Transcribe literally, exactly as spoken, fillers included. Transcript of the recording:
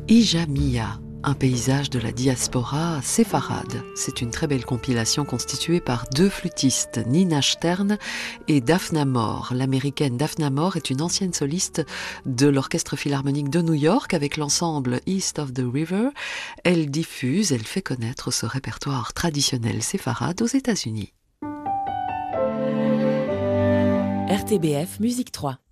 Ijamia, un paysage de la diaspora séfarade. C'est une très belle compilation constituée par deux flûtistes, Nina Stern et Daphna Moore. L'américaine Daphna Moore est une ancienne soliste de l'Orchestre Philharmonique de New York avec l'ensemble East of the River. Elle diffuse, elle fait connaître ce répertoire traditionnel séfarade aux États-Unis. R T B F Musique trois.